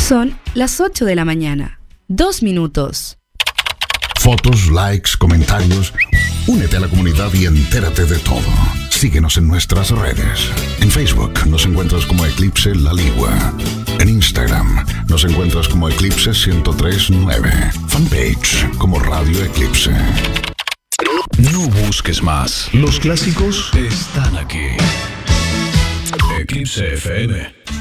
Son las 8 de la mañana. 2 minutos. Fotos, likes, comentarios. Únete a la comunidad y entérate de todo. Síguenos en nuestras redes. En Facebook nos encuentras como Eclipse La Ligua. En Instagram nos encuentras como Eclipse 1039. Fanpage como Radio Eclipse. No busques más. Los clásicos están aquí. Eclipse FM.